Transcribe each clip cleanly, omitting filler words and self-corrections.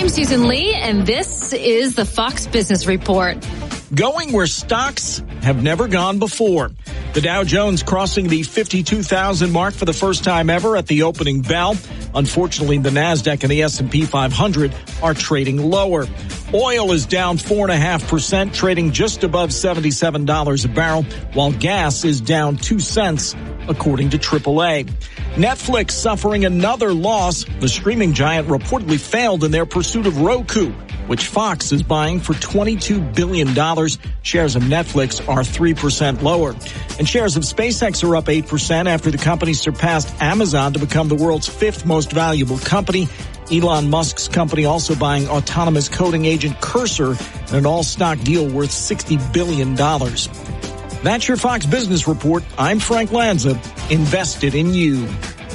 I'm Susan Lee, and this is the Fox Business Report. Going where stocks have never gone before. The Dow Jones crossing the 52,000 mark for the first time ever at the opening bell. Unfortunately, the Nasdaq and the S&P 500 are trading lower. Oil is down 4.5%, trading just above $77 a barrel, while gas is down 2 cents, according to AAA. Netflix suffering another loss. The streaming giant reportedly failed in their pursuit of Roku, which Fox is buying for $22 billion. Shares of Netflix are 3% lower. And shares of SpaceX are up 8% after the company surpassed Amazon to become the world's 5th most valuable company. Elon Musk's company also buying autonomous coding agent Cursor in an all-stock deal worth $60 billion. That's your Fox Business Report. I'm Frank Lanza, invested in you.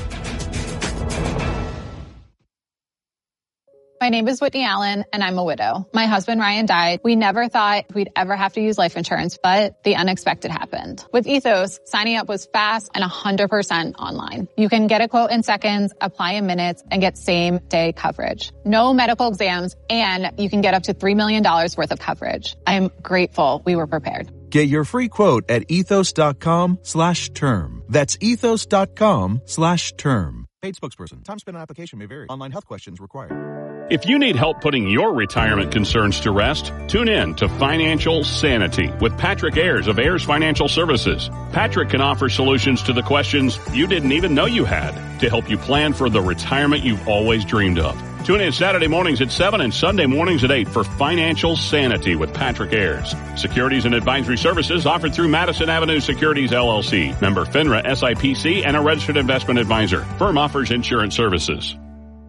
My name is Whitney Allen, and I'm a widow. My husband, Ryan, died. We never thought we'd ever have to use life insurance, but the unexpected happened. With Ethos, signing up was fast and 100% online. You can get a quote in seconds, apply in minutes, and get same-day coverage. No medical exams, and you can get up to $3 million worth of coverage. I'm grateful we were prepared. Get your free quote at ethos.com/term. That's ethos.com/term. Paid spokesperson. Time spent on application may vary. Online health questions required. If you need help putting your retirement concerns to rest, tune in to Financial Sanity with Patrick Ayers of Ayers Financial Services. Patrick can offer solutions to the questions you didn't even know you had to help you plan for the retirement you've always dreamed of. Tune in Saturday mornings at 7 and Sunday mornings at 8 for Financial Sanity with Patrick Ayers. Securities and advisory services offered through Madison Avenue Securities, LLC. Member FINRA SIPC and a registered investment advisor. Firm offers insurance services.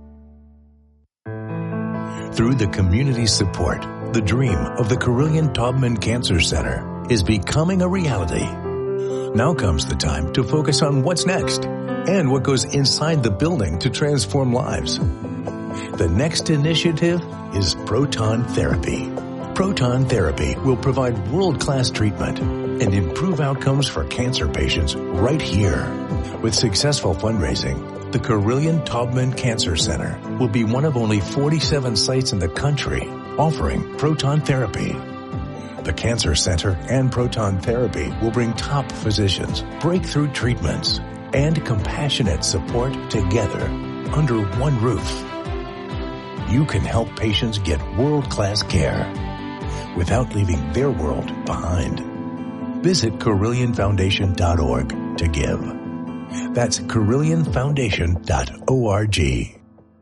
Through the community support, the dream of the Carilion Taubman Cancer Center is becoming a reality. Now comes the time to focus on what's next and what goes inside the building to transform lives. The next initiative is proton therapy. Proton therapy will provide world-class treatment and improve outcomes for cancer patients right here. With successful fundraising, the Carilion Taubman Cancer Center will be one of only 47 sites in the country offering proton therapy. The Cancer Center and proton therapy will bring top physicians, breakthrough treatments, and compassionate support together under one roof. You can help patients get world-class care without leaving their world behind. Visit CarillionFoundation.org to give. That's CarillionFoundation.org.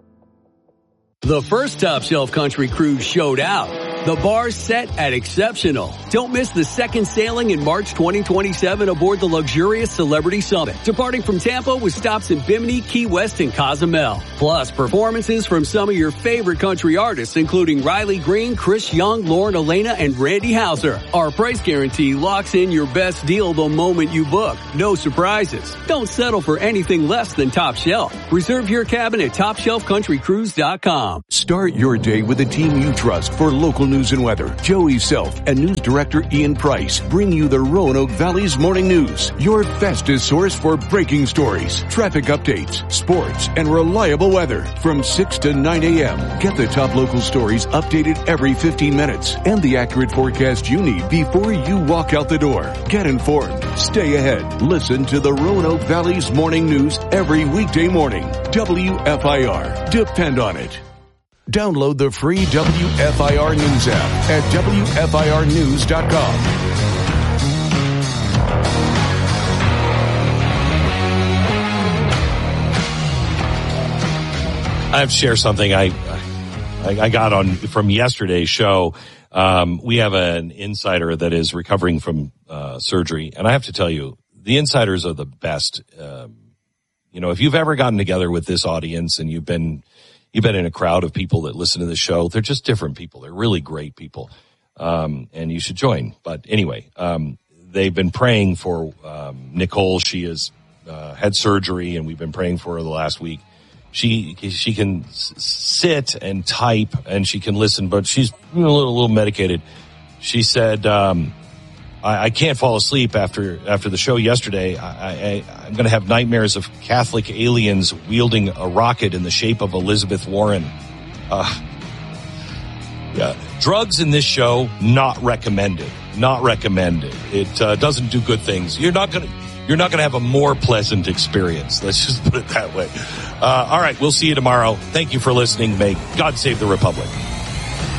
The first Top Shelf Country Cruise showed out. The bar's set at exceptional. Don't miss the second sailing in March 2027 aboard the luxurious Celebrity Summit, departing from Tampa with stops in Bimini, Key West, and Cozumel. Plus, performances from some of your favorite country artists, including Riley Green, Chris Young, Lauren Elena, and Randy Houser. Our price guarantee locks in your best deal the moment you book. No surprises. Don't settle for anything less than Top Shelf. Reserve your cabin at TopShelfCountryCruise.com. Start your day with a team you trust for local news and weather. Joey Self and news director Ian Price bring you the Roanoke Valley's Morning News, your fastest source for breaking stories, traffic updates, sports, and reliable weather from 6 to 9 a.m. Get the top local stories updated every 15 minutes and the accurate forecast you need before you walk out the door. Get informed. Stay ahead. Listen to the Roanoke Valley's Morning News every weekday morning. WFIR. Depend on it. Download the free WFIR News app at WFIRnews.com. I have to share something I got on from yesterday's show. We have an insider that is recovering from surgery, and I have to tell you, the insiders are the best. If you've ever gotten together with this audience and you've been in a crowd of people that listen to the show, they're just different people. They're really great people. And you should join. But anyway, they've been praying for Nicole. She has had surgery, and we've been praying for her the last week. She can sit and type, and she can listen, but she's a little medicated. She said, I can't fall asleep after the show yesterday. I'm going to have nightmares of Catholic aliens wielding a rocket in the shape of Elizabeth Warren. Yeah. Drugs in this show, not recommended. Not recommended. It doesn't do good things. You're not going to have a more pleasant experience. Let's just put it that way. All right. We'll see you tomorrow. Thank you for listening. May God save the Republic.